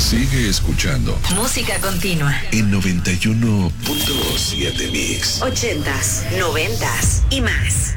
Sigue escuchando. Música continua. En 91.7 Mix. 80s, 90s y más.